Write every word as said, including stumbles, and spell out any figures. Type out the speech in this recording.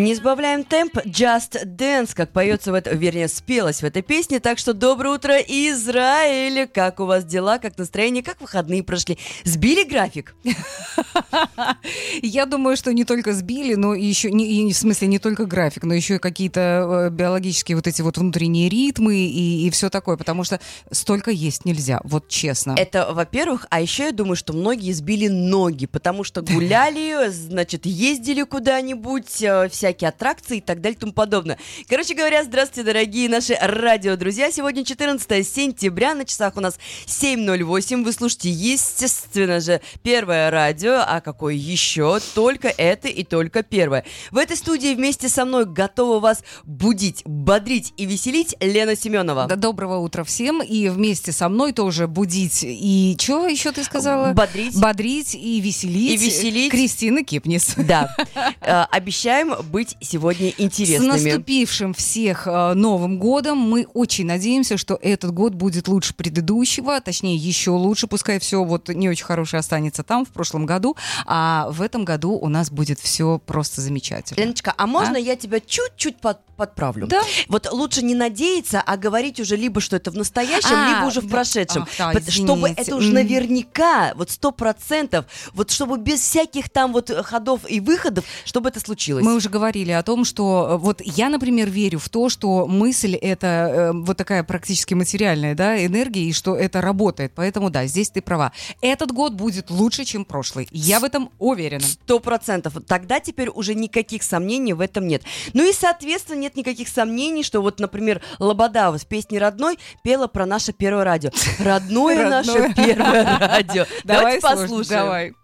Не сбавляем темп, Just Dance, как поется в это, вернее, спелось в этой песне. Так что доброе утро, Израиль! Как у вас дела, как настроение, как выходные прошли? Сбили график? Я думаю, что не только сбили, но и еще, не, в смысле, не только график, но еще и какие-то биологические вот эти вот внутренние ритмы и, и все такое, потому что столько есть нельзя, вот честно. Это, во-первых, а еще я думаю, что многие сбили ноги, потому что гуляли, значит, ездили куда-нибудь, всякие аттракции и так далее и тому подобное. Короче говоря, здравствуйте, дорогие наши радиодрузья. Сегодня четырнадцатое сентября, на часах у нас семь ноль восемь. Вы слушаете, естественно же, Первое радио. А какое еще? Только это и только первое. В этой студии вместе со мной готова вас будить, бодрить и веселить Лена Семенова. Да, доброго утра всем. И вместе со мной тоже будить и... Что еще ты сказала? Бодрить. Бодрить и веселить. И веселить. Кристина Кипнис. Да. Обещаем быть сегодня интересными. С наступившим всех э, Новым годом. Мы очень надеемся, что этот год будет лучше предыдущего, точнее, еще лучше. Пускай все вот не очень хорошее останется там, в прошлом году, а в этом году у нас будет все просто замечательно. Леночка, а можно а? я тебя чуть-чуть под, подправлю? Да. Вот лучше не надеяться, а говорить уже либо, что это в настоящем, а, либо уже в прошедшем. Ах, да, чтобы это уже наверняка, вот сто процентов, вот чтобы без всяких там вот ходов и выходов, чтобы это случилось. Мы уже говорили о том, что вот я, например, верю в то, что мысль — это э, вот такая практически материальная, да, энергия, и что это работает. Поэтому, да, здесь ты права. Этот год будет лучше, чем прошлый. Я в этом уверена. Сто процентов. Тогда теперь уже никаких сомнений в этом нет. Ну и, соответственно, нет никаких сомнений, что вот, например, Лобода в песне «Родной» пела про наше Первое радио. Родное наше Первое радио. Давайте послушаем. Давай.